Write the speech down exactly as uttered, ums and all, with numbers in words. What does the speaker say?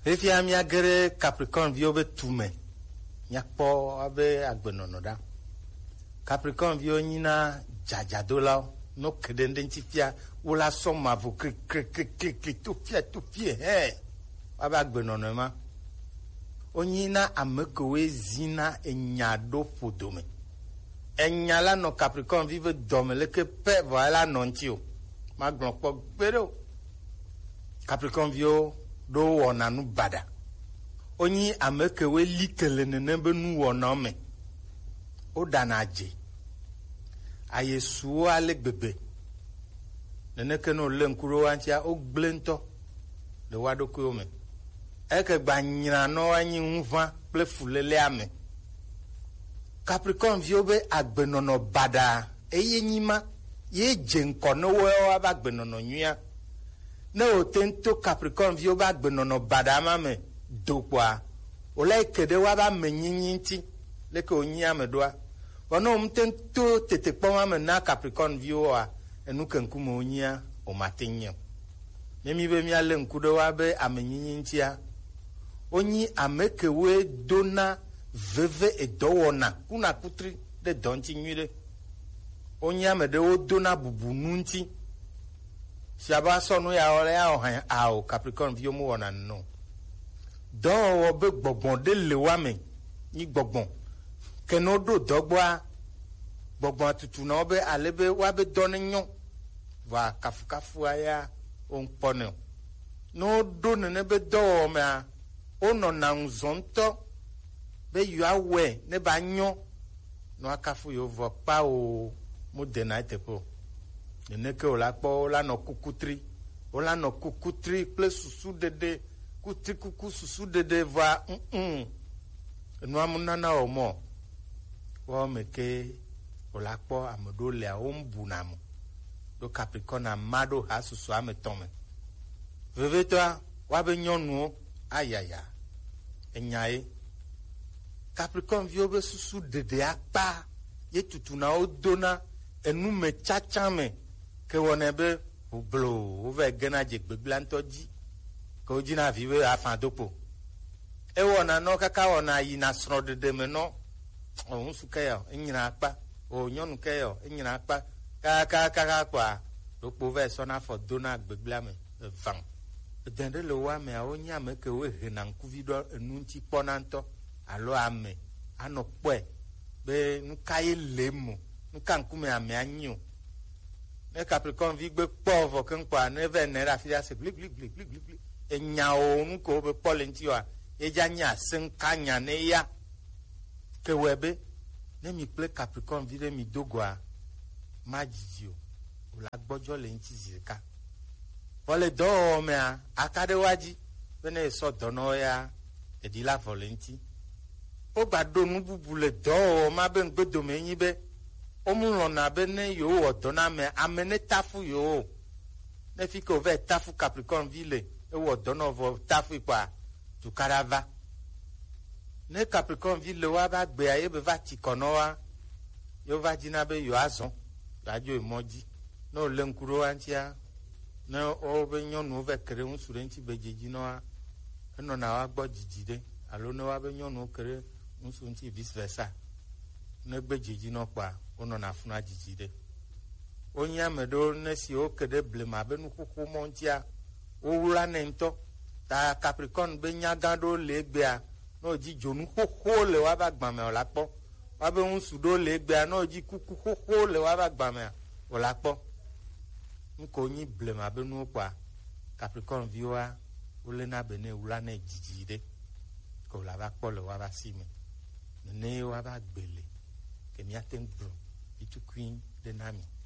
Efia mi agere Capricorn vio be tume. Nyakpo abe agbenono da. Capricorn vio nyina jajadola no kedende ntifia wala soma vo krik krik krik krik krik to fia to fia he. Abe agbenono ma. Onyina amekowe zina enyado fodome. Enyala no Capricorn vive domele ke pe voilà nontio. Ma glonpo gbero. Capricorn vio do wona nu bada. Onyi amekewe likele nenebe nu wona me. O danaje. Aye suo ale bebe. Neneke no lenkuro antia o glento. De wado kuome. Eke gbanyina no anyi nva ple fulele ame. Capricorn viobe agbenono bada. Eye nyima ye jenko no wo agbenono nyua. Ne o tento Capricorn vio ba gbenono badama me dokwa ole kede wa ba menyinti leke onyi amedoa wono mtento tete poma me na Capricorn vio a enu kanku mo onyia o matenye memi be mi ale nkudo wa be amenyinti a onyi amekewe dona veve edowona kuna kutri de donti nyire onyi amede o dona bubununti Siaba sonu ya ole ya ohan ao Capricorn vio mu wona no. Don wo be gbogbon de lewa me ni gbogbon. Kenodo dogboa gbogbon tutu na obe alebe wa be don nyon. Va kafu kafu aya on pone. No do ne be do me a ono na nzonto be yu awe ne ba nyon no akafu yo vo pa o mu de na tepo. Neneke ola po ola no kukutri ola no kukutri ple susu dede kutri kuku susu dede va mm enu amunana omo wo meke ola po amodo le a ombunamo do Capricorn amado ha susu ametome vevetwa wa be nyonu ayaya enyae Capricorn vio be susu dede akpa ye tutuna odona enu me chachame ke wonebe ublo uve gena je gbeglanto ji ko jina viwe afan dopo e wona no kaka wona yi na sro de me no o nsu ke yo nyina apa o nyonu ke yo nyina apa ka ka ka kwa dopo ve so na fo dona gbegblame van dende le wa me a onya me ke we hena nkuvido enunti ponanto alo ame ano pwe be nukaye lemu nkankume ame anyo ne Capricorn vi gbe povo kan kwa ne ve ne ra fi ase blik blik blik blik blik enya o nko be polenti wa eja nya sen kanya ne ya ke webe ne mi ple Capricorn vi de mi dogwa majijio o la gbojo le nti zika vole do me a akade waji be ne so dono ya e di la volenti o gba do nu bubule do ma be ngbedo me yin be omulo na bene yo odona me amene tafu yo ne fiko ve tafu Capricorn vile e odona vo tafu kwa tu karava ne Capricorn vile wa ba gbe aye be va ti kono wa yo va jina be yo azon rajo emoji no le nkuro antia no o be nyonu ve kere un surenti bejeji no a no na wa gbo jijide alo no wa be nyonu kere un surenti vice versa ne bejeji no pa ono na funa jijide onya medo nesi o kede blema be nu kuku montia o wura nento ta Capricorn be nyagado legbea no ji jonu koko le wa ba gbame olapo wa be un sudo legbea no ji kuku koko le wa ba gbame olapo nko nyi blema be nu kwa Capricorn viwa ole na be ne wura na jijide ko la ba po le wa ba sime ne wa ba gbele kemi aten bro itu queen de nami